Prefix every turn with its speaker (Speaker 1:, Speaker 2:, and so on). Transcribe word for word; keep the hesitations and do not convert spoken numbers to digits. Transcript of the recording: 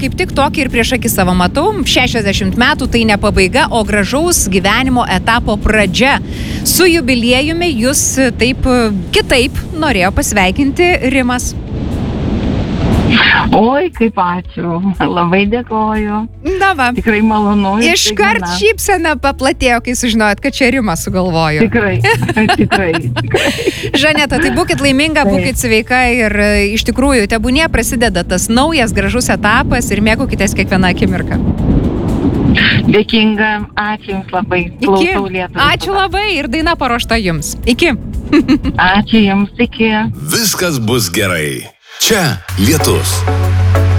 Speaker 1: kaip tik tokį ir prieš akį savo matau. šešiasdešimt metų tai ne pabaiga, o gražaus gyvenimo etapo pradžia. Su jubiliejumi jūs taip kitaip norėjo pasveikinti Rimas.
Speaker 2: Oi, kaip ačiū. Labai dėkoju.
Speaker 1: Na va.
Speaker 2: Tikrai malonu.
Speaker 1: Iškart šypsena paplatėjo, kai sužinojot, kad čia Rimas sugalvojo.
Speaker 2: Tikrai, tikrai, tikrai.
Speaker 1: Žaneta, tai būkit laiminga, būkit sveika ir iš tikrųjų, tebūnie prasideda tas naujas gražus etapas ir mėgaukitės kiekvieną akimirką.
Speaker 2: Dėkinga, ačiū Jums labai. Klausau Lietuvą.
Speaker 1: Ačiū labai ir daina paruošta Jums. Iki.
Speaker 2: Ačiū Jums, iki.
Speaker 3: Viskas bus gerai. Čia Lietus.